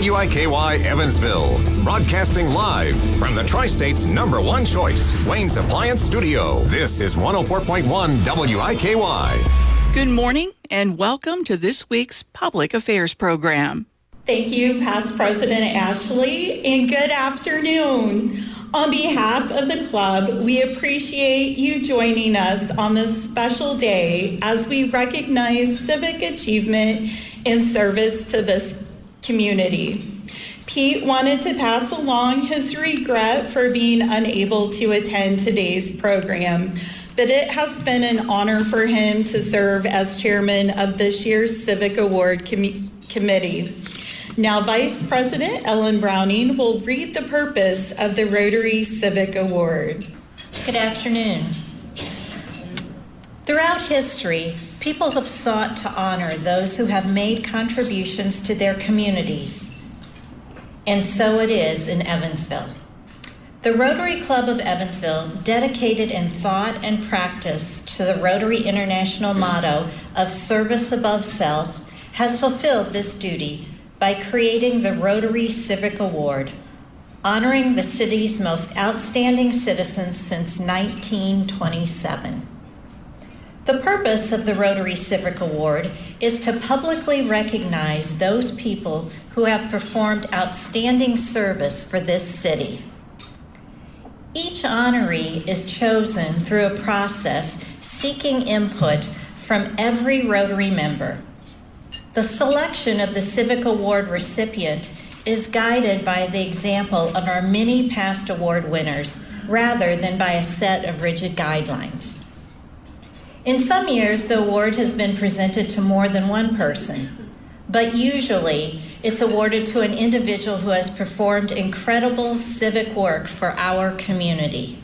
WIKY Evansville, broadcasting live from the Tri-State's #1 choice, Wayne's Appliance Studio. This is 104.1 WIKY. Good morning and welcome to this week's Public Affairs program. Thank you, Past President Ashley, and good afternoon. On behalf of the club, we appreciate you joining us on this special day as we recognize civic achievement and service to this community. Pete wanted to pass along his regret for being unable to attend today's program, but it has been an honor for him to serve as chairman of this year's Civic Award Committee. Now, Vice President Ellen Browning will read the purpose of the Rotary Civic Award. Good afternoon. Throughout history, people have sought to honor those who have made contributions to their communities. And so it is in Evansville. The Rotary Club of Evansville, dedicated in thought and practice to the Rotary International motto of service above self, has fulfilled this duty by creating the Rotary Civic Award, honoring the city's most outstanding citizens since 1927. The purpose of the Rotary Civic Award is to publicly recognize those people who have performed outstanding service for this city. Each honoree is chosen through a process seeking input from every Rotary member. The selection of the Civic Award recipient is guided by the example of our many past award winners rather than by a set of rigid guidelines. In some years, the award has been presented to more than one person, but usually it's awarded to an individual who has performed incredible civic work for our community.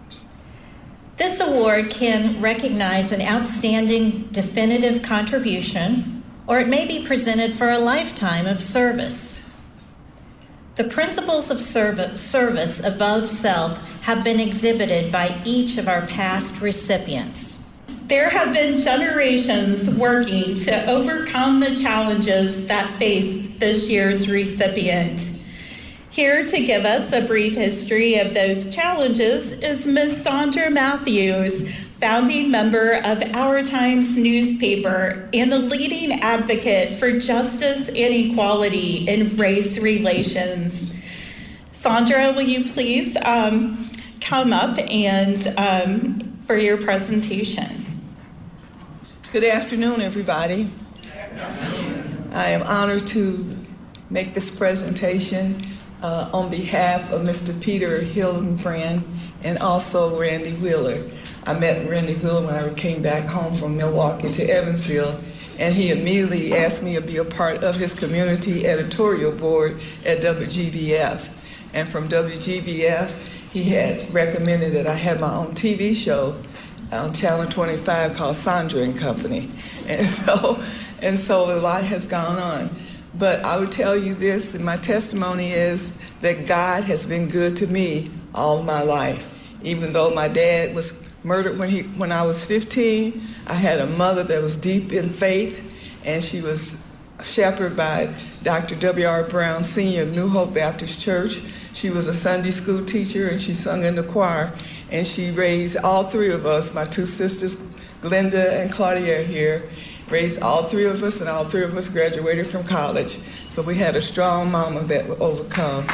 This award can recognize an outstanding definitive contribution, or it may be presented for a lifetime of service. The principles of service above self have been exhibited by each of our past recipients. There have been generations working to overcome the challenges that faced this year's recipient. Here to give us a brief history of those challenges is Ms. Sandra Matthews, founding member of Our Times newspaper and the leading advocate for justice and equality in race relations. Sandra, will you please come up and for your presentation? Good afternoon, everybody. I am honored to make this presentation on behalf of Mr. Peter Hildenbrand and also Randy Wheeler. I met Randy Wheeler when I came back home from Milwaukee to Evansville, and he immediately asked me to be a part of his community editorial board at WGBF. And from WGBF, he had recommended that I have my own TV show on Channel 25 called Sandra and Company. And so a lot has gone on. But I would tell you this, and my testimony is that God has been good to me all my life. Even though my dad was murdered when I was 15, I had a mother that was deep in faith, and she was shepherded by Dr. W.R. Brown Sr. of New Hope Baptist Church. She was a Sunday school teacher, and she sung in the choir, and she raised all three of us, my two sisters, Glenda and Claudia here, raised all three of us, and all three of us graduated from college. So we had a strong mama that would overcome.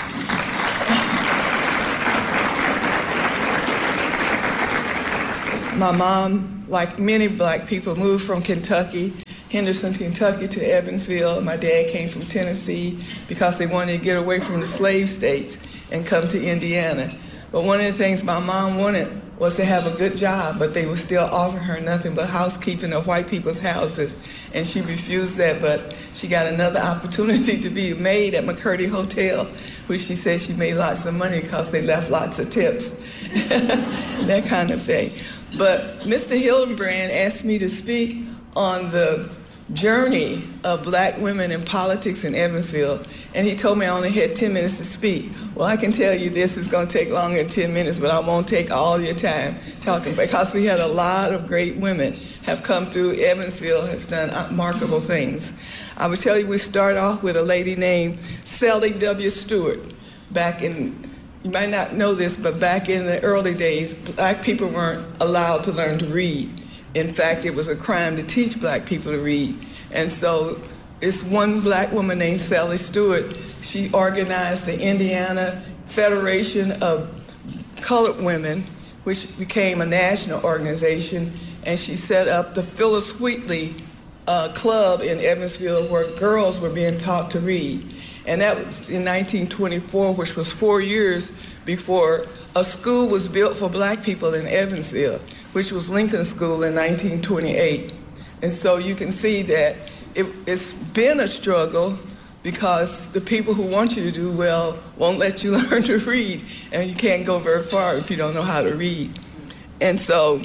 My mom, like many black people, moved from Kentucky, Henderson, Kentucky to Evansville. My dad came from Tennessee because they wanted to get away from the slave states and come to Indiana. But one of the things my mom wanted was to have a good job, but they would still offer her nothing but housekeeping of white people's houses. And she refused that, but she got another opportunity to be a maid at McCurdy Hotel, which she said she made lots of money because they left lots of tips, that kind of thing. But Mr. Hildenbrand asked me to speak on the journey of black women in politics in Evansville, and he told me I only had 10 minutes to speak. Well, I can tell you this is going to take longer than 10 minutes, but I won't take all your time talking, because we had a lot of great women have come through Evansville, have done remarkable things. I would tell you we start off with a lady named Sally W. Stewart. Back in, you might not know this, but back in the early days, black people weren't allowed to learn to read. In fact, it was a crime to teach black people to read. And so it's one black woman named Sally Stewart. She organized the Indiana Federation of Colored Women, which became a national organization, and she set up the Phyllis Wheatley Club in Evansville, where girls were being taught to read. And that was in 1924, which was 4 years before a school was built for black people in Evansville, which was Lincoln School in 1928. And so you can see that it's been a struggle, because the people who want you to do well won't let you learn to read, and you can't go very far if you don't know how to read. And so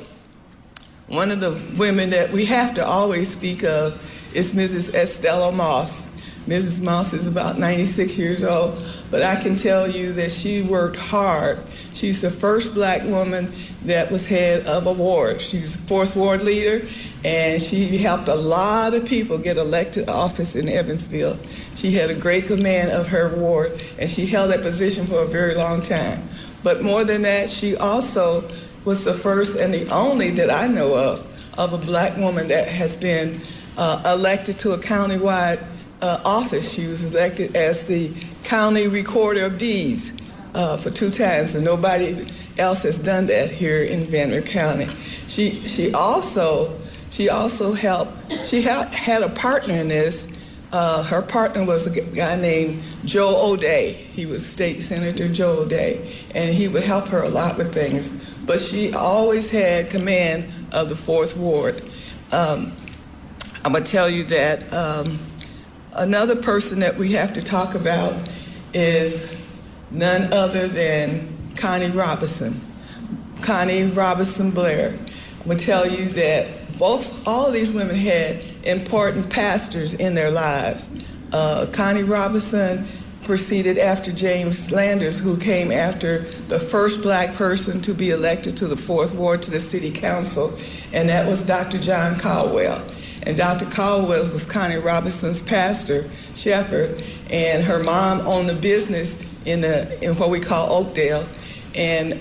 one of the women that we have to always speak of is Mrs. Estella Moss. Mrs. Moss is about 96 years old, but I can tell you that she worked hard. She's the first black woman that was head of a ward. She was the 4th Ward leader, and she helped a lot of people get elected to office in Evansville. She had a great command of her ward, and she held that position for a very long time. But more than that, she also was the first and the only that I know of a black woman that has been elected to a countywide office. She was elected as the county recorder of deeds for 2 times, and nobody else has done that here in Vanderbilt County. She also helped. She had a partner in this. Her partner was a guy named Joe O'Day. He was State Senator Joe O'Day, and he would help her a lot with things. But she always had command of the 4th Ward. I'm gonna tell you that another person that we have to talk about is none other than Connie Robinson. Connie Robinson Blair. I'm gonna tell you that all of these women had important pastors in their lives. Connie Robinson proceeded after James Landers, who came after the first black person to be elected to the 4th Ward to the City Council, and that was Dr. John Caldwell. And Dr. Caldwell was Connie Robinson's pastor, shepherd, and her mom owned a business in what we call Oakdale. And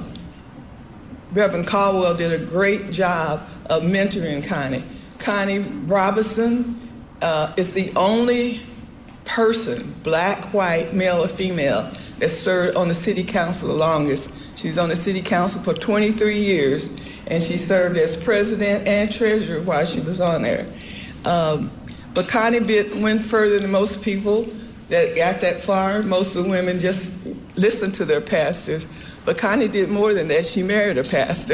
Reverend Caldwell did a great job of mentoring Connie. Connie Robinson is the only person, black, white, male or female, that served on the city council the longest. She's on the city council for 23 years, and she served as president and treasurer while she was on there. But Connie went further than most people that got that far. Most of the women just listened to their pastors. But Connie did more than that. She married a pastor.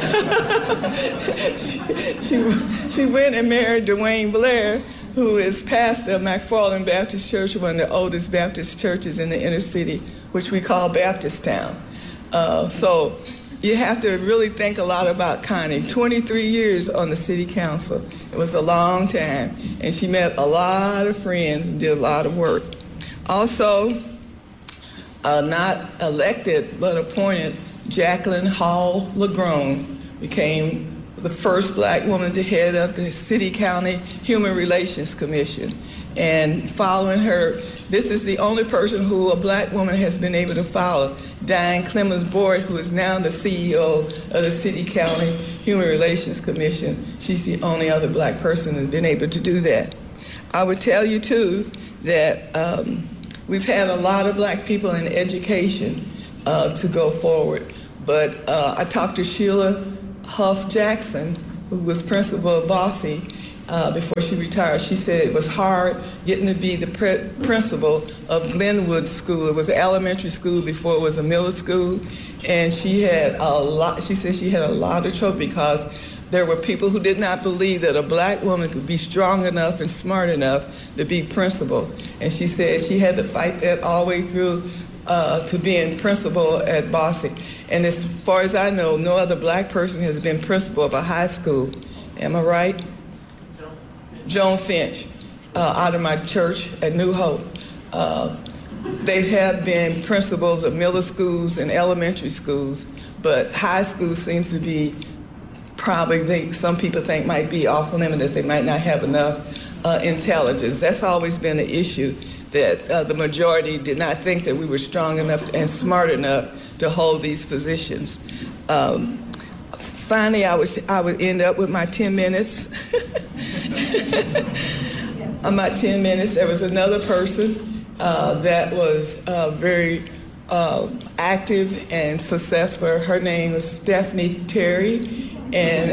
she went and married Dwayne Blair, who is pastor of McFarland Baptist Church, one of the oldest Baptist churches in the inner city, which we call Baptisttown. So you have to really think a lot about Connie. 23 years on the city council. It was a long time, and she met a lot of friends and did a lot of work. Also, not elected but appointed, Jacqueline Hall LaGrone became the first black woman to head up the City County Human Relations Commission. And following her, this is the only person who a black woman has been able to follow, Diane Clemens Boyd, who is now the CEO of the City County Human Relations Commission. She's the only other black person that's been able to do that. I would tell you too that we've had a lot of black people in education to go forward, but I talked to Sheila Huff Jackson, who was principal of Bosse before she retired. She said it was hard getting to be the principal of Glenwood School. It was an elementary school before it was a middle school, and she had a lot. She said she had a lot of trouble because there were people who did not believe that a black woman could be strong enough and smart enough to be principal. And she said she had to fight that all the way through to being principal at Bosse. And as far as I know, no other black person has been principal of a high school. Am I right? Joan Finch out of my church at New Hope. They have been principals of middle schools and elementary schools, but high school seems to be probably, some people think might be off limit, that they might not have enough intelligence. That's always been an issue, that the majority did not think that we were strong enough and smart enough to hold these positions. Finally, I would end up with my 10 minutes. On my 10 minutes, there was another person that was very active and successful. Her name was Stephanie Terry, and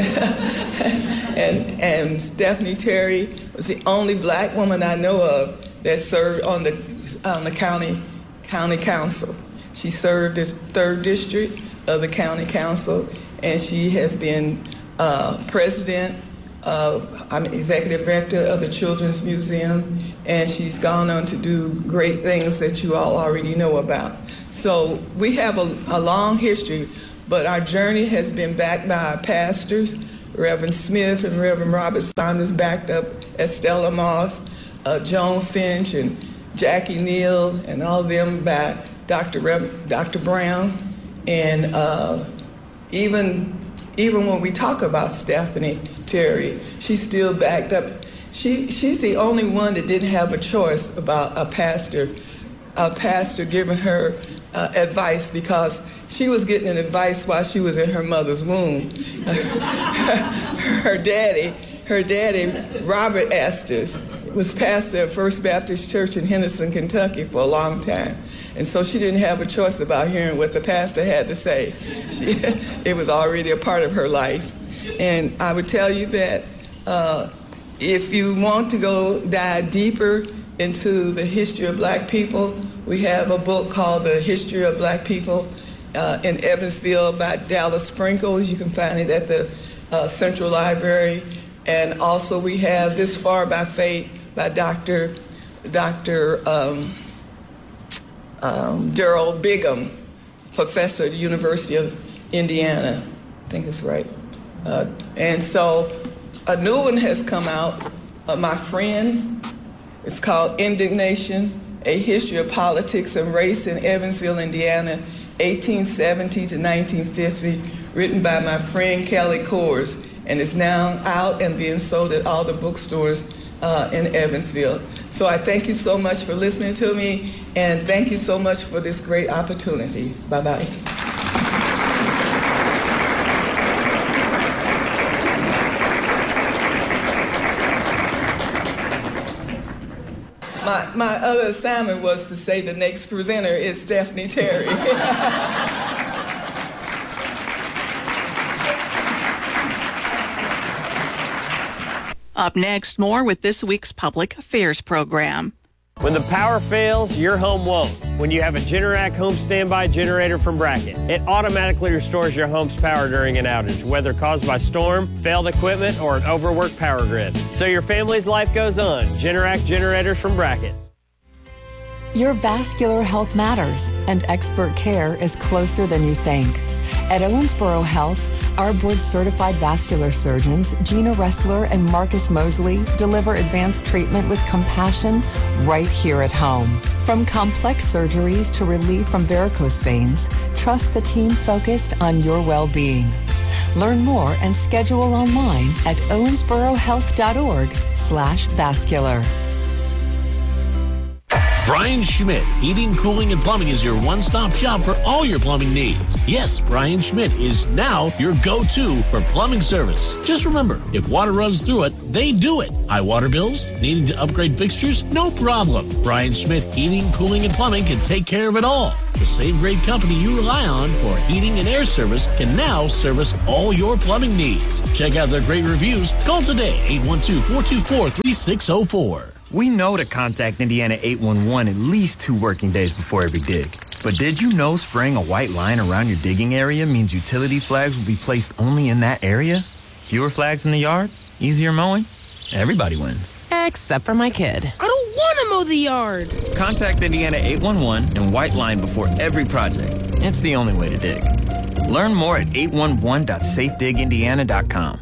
and Stephanie Terry was the only black woman I know of that served on the county council. She served as 3rd district of the county council, and she has been president I'm executive director of the Children's Museum, and she's gone on to do great things that you all already know about. So we have a long history, but our journey has been backed by our pastors, Reverend Smith and Reverend Robert Saunders, backed up Estella Moss, Joan Finch, and Jackie Neal, and all of them by Dr. Brown, and even when we talk about Stephanie Terry, she's still backed up. She's the only one that didn't have a choice about a pastor giving her advice, because she was getting an advice while she was in her mother's womb. Her daddy, Robert Astor, was pastor at First Baptist Church in Henderson, Kentucky for a long time. And so she didn't have a choice about hearing what the pastor had to say. It was already a part of her life. And I would tell you that if you want to go dive deeper into the history of black people, we have a book called The History of Black People in Evansville by Dallas Sprinkles. You can find it at the Central Library. And also we have This Far by Faith by Dr. Daryl Bigham, professor at the University of Indiana. I think it's right. And so a new one has come out, my friend. It's called Indignation, A History of Politics and Race in Evansville, Indiana, 1870 to 1950, written by my friend Kelly Kors, and it's now out and being sold at all the bookstores in Evansville. So I thank you so much for listening to me, and thank you so much for this great opportunity. Bye-bye. My other assignment was to say the next presenter is Stephanie Terry. Up next, more with this week's Public Affairs program. When the power fails, your home won't. When you have a Generac home standby generator from Bracket, it automatically restores your home's power during an outage, whether caused by storm, failed equipment, or an overworked power grid. So your family's life goes on. Generac generators from Bracket. Your vascular health matters, and expert care is closer than you think. At Owensboro Health, our board-certified vascular surgeons, Gina Ressler and Marcus Mosley, deliver advanced treatment with compassion right here at home. From complex surgeries to relief from varicose veins, trust the team focused on your well-being. Learn more and schedule online at owensborohealth.org/vascular. Brian Schmidt, Heating, Cooling, and Plumbing is your one-stop shop for all your plumbing needs. Yes, Brian Schmidt is now your go-to for plumbing service. Just remember, if water runs through it, they do it. High water bills? Needing to upgrade fixtures? No problem. Brian Schmidt, Heating, Cooling, and Plumbing can take care of it all. The same great company you rely on for heating and air service can now service all your plumbing needs. Check out their great reviews. Call today, 812-424-3604. We know to contact Indiana 811 at least 2 working days before every dig. But did you know spraying a white line around your digging area means utility flags will be placed only in that area? Fewer flags in the yard? Easier mowing? Everybody wins. Except for my kid. I don't want to mow the yard. Contact Indiana 811 and white line before every project. It's the only way to dig. Learn more at 811.safedigindiana.com.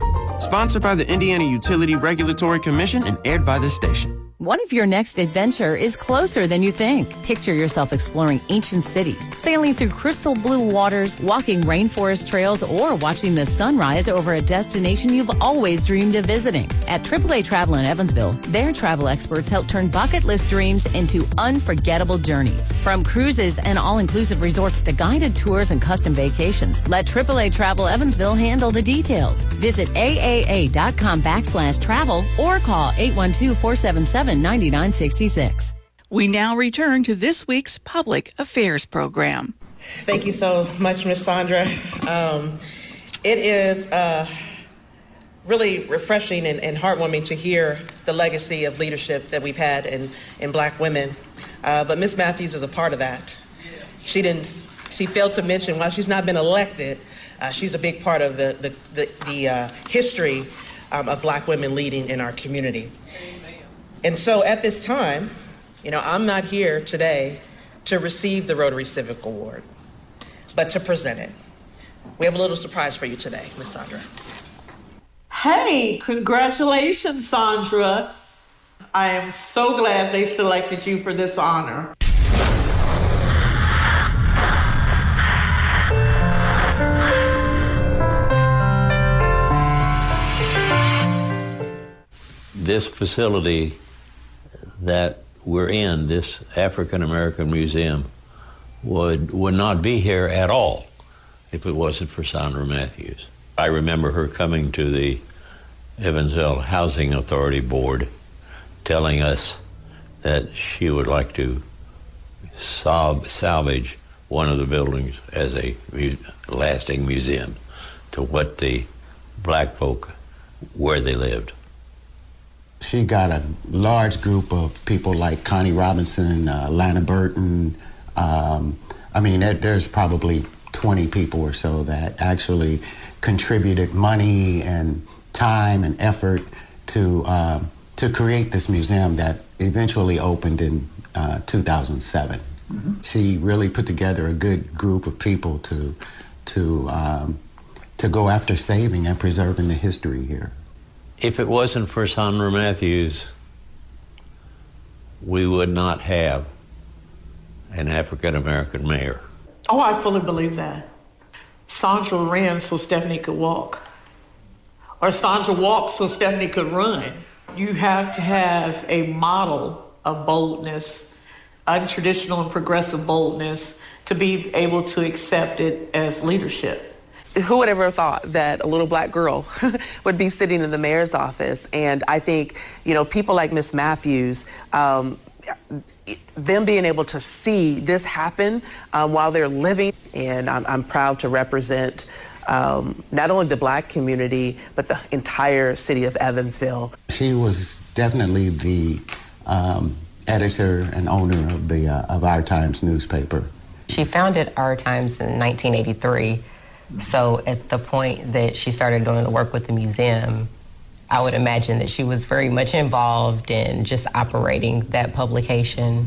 Sponsored by the Indiana Utility Regulatory Commission and aired by this station. What if your next adventure is closer than you think? Picture yourself exploring ancient cities, sailing through crystal blue waters, walking rainforest trails, or watching the sunrise over a destination you've always dreamed of visiting. At AAA Travel in Evansville, their travel experts help turn bucket list dreams into unforgettable journeys. From cruises and all-inclusive resorts to guided tours and custom vacations, let AAA Travel Evansville handle the details. Visit AAA.com/travel or call 812-477-9966. We now return to this week's Public Affairs program. Thank you so much, Ms. Sandra. It is really refreshing and heartwarming to hear the legacy of leadership that we've had in Black women. But Ms. Matthews is a part of that. She failed to mention, while she's not been elected, she's a big part of the history of Black women leading in our community. And so at this time, I'm not here today to receive the Rotary Civic Award, but to present it. We have a little surprise for you today, Ms. Sandra. Hey, congratulations, Sandra. I am so glad they selected you for this honor. This facility that we're in, this African American Museum, would not be here at all if it wasn't for Sandra Matthews. I remember her coming to the Evansville Housing Authority Board telling us that she would like to salvage one of the buildings as a lasting museum to what the Black folk, where they lived. She got a large group of people like Connie Robinson, Lana Burton. There's probably 20 people or so that actually contributed money and time and effort to create this museum that eventually opened in 2007. Mm-hmm. She really put together a good group of people to go after saving and preserving the history here. If it wasn't for Sandra Matthews, we would not have an African-American mayor. Oh, I fully believe that. Sandra ran so Stephanie could walk. Or Sandra walked so Stephanie could run. You have to have a model of boldness, untraditional and progressive boldness, to be able to accept it as leadership. Who would ever thought that a little Black girl would be sitting in the mayor's office? And I think, people like Ms. Matthews, them being able to see this happen while they're living, and I'm proud to represent not only the Black community, but the entire city of Evansville. She was definitely the editor and owner of Our Times newspaper. She founded Our Times in 1983. So at the point that she started doing the work with the museum, I would imagine that she was very much involved in just operating that publication.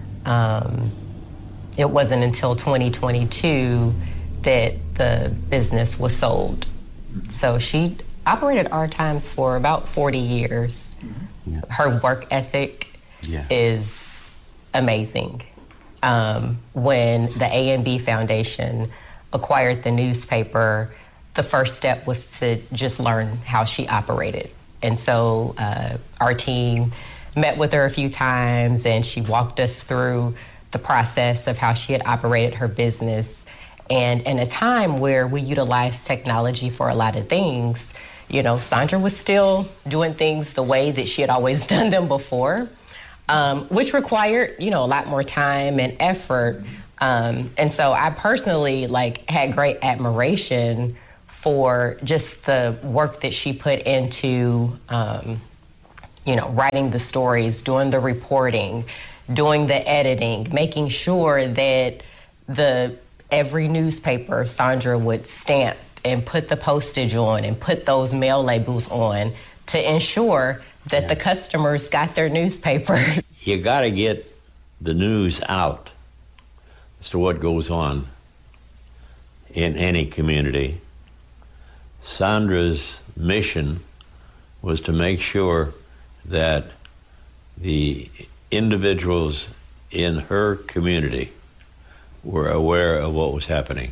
It wasn't until 2022 that the business was sold. So she operated Our Times for about 40 years. Yeah. Her work ethic is amazing. When the A&B Foundation acquired the newspaper, the first step was to just learn how she operated. And so our team met with her a few times, and she walked us through the process of how she had operated her business. And in a time where we utilized technology for a lot of things, Sandra was still doing things the way that she had always done them before, which required, a lot more time and effort. And so I personally had great admiration for just the work that she put into, writing the stories, doing the reporting, doing the editing, making sure that every newspaper Sandra would stamp and put the postage on and put those mail labels on to ensure that the customers got their newspaper. You got to get the news out as to what goes on in any community Sandra's mission was to make sure that the individuals in her community were aware of what was happening.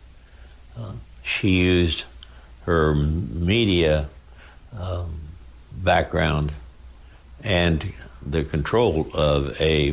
She used her media background and the control of a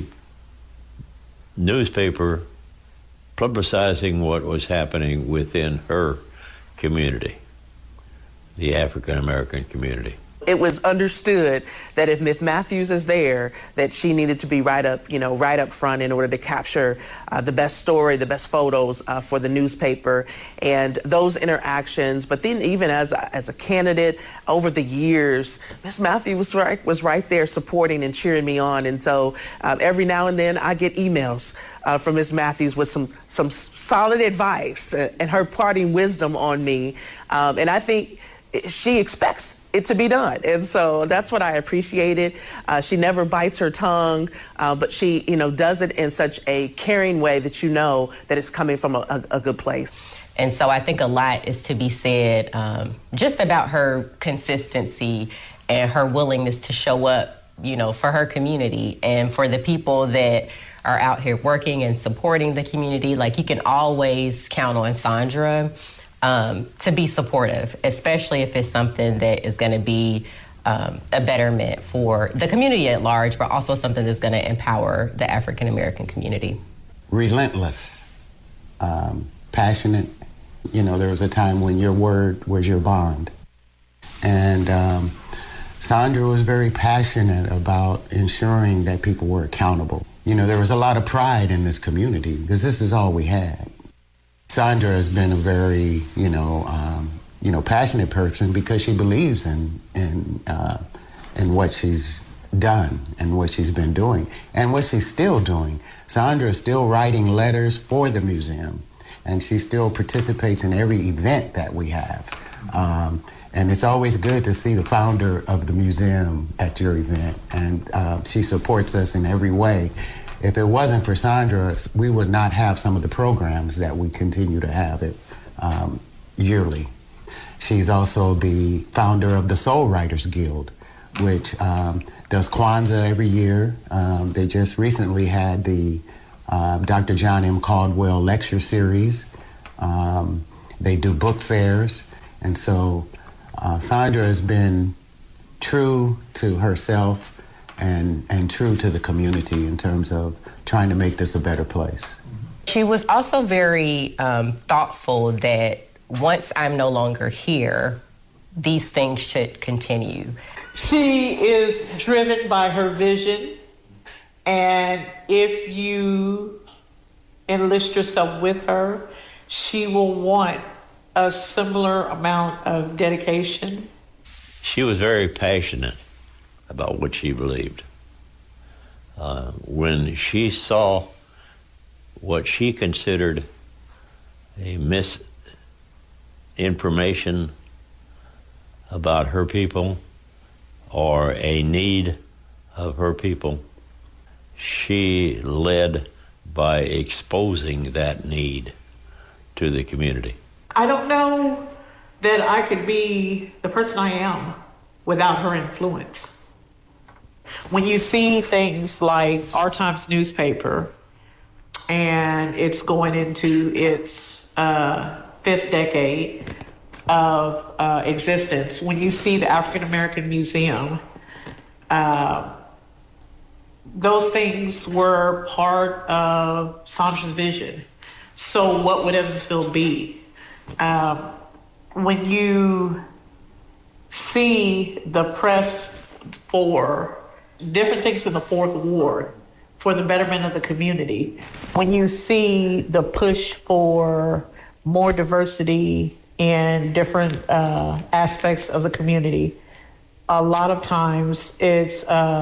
newspaper publicizing what was happening within her community, the African American community. It was understood that if Ms. Matthews is there, that she needed to be right up front in order to capture the best story, the best photos for the newspaper, and those interactions. But then, even as a candidate over the years, Ms. Matthews was right there supporting and cheering me on. And so, every now and then, I get emails from Ms. Matthews with some solid advice and her parting wisdom on me. And I think she expects it to be done. And so that's what I appreciated. She never bites her tongue, but she, does it in such a caring way that you know that it's coming from a good place. And so I think a lot is to be said just about her consistency and her willingness to show up, for her community and for the people that are out here working and supporting the community. Like, you can always count on Sandra to be supportive, especially if it's something that is going to be a betterment for the community at large, but also something that's going to empower the African American community. Relentless, passionate. There was a time when your word was your bond. And Sandra was very passionate about ensuring that people were accountable. There was a lot of pride in this community because this is all we had. Sandra has been a very, passionate person because she believes in what she's done and what she's been doing and what she's still doing. Sandra is still writing letters for the museum, and she still participates in every event that we have. And it's always good to see the founder of the museum at your event, and she supports us in every way. If it wasn't for Sandra, we would not have some of the programs that we continue to have yearly. She's also the founder of the Soul Writers Guild, which does Kwanzaa every year. They just recently had the Dr. John M. Caldwell lecture series. They do book fairs. And so Sandra has been true to herself and true to the community in terms of trying to make this a better place. She was also very thoughtful that once I'm no longer here, these things should continue. She is driven by her vision, and if you enlist yourself with her, she will want a similar amount of dedication. She was very passionate about what she believed. When she saw what she considered a misinformation about her people or a need of her people, she led by exposing that need to the community. I don't know that I could be the person I am without her influence. When you see things like Our Times newspaper, and it's going into its 5th decade of existence, when you see the African American Museum, those things were part of Sandra's vision. So what would Evansville be? When you see the press for different things in the 4th Ward for the betterment of the community, when you see the push for more diversity in different aspects of the community, a lot of times it's